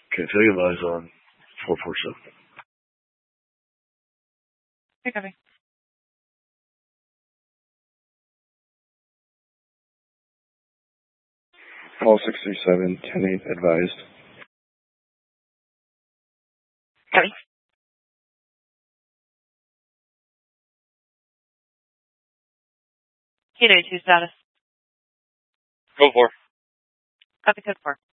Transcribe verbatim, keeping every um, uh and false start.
Okay, take advice on four four seven. Hey, copy. Call six three seven, ten eight advised. Copy. Two two status. Go for. Copy code four.